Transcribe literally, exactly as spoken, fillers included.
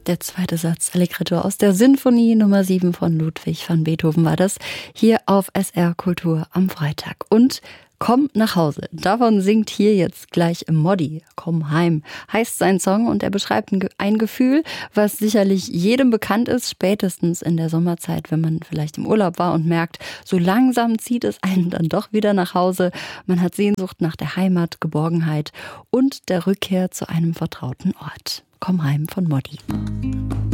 Der zweite Satz, Allegretto aus der Sinfonie Nummer sieben von Ludwig van Beethoven war das, hier auf S R Kultur am Freitag. Und Komm nach Hause. Davon singt hier jetzt gleich Moddi. Komm heim heißt sein Song und er beschreibt ein Gefühl, was sicherlich jedem bekannt ist, spätestens in der Sommerzeit, wenn man vielleicht im Urlaub war und merkt, so langsam zieht es einen dann doch wieder nach Hause. Man hat Sehnsucht nach der Heimat, Geborgenheit und der Rückkehr zu einem vertrauten Ort. Komm heim von Moddi.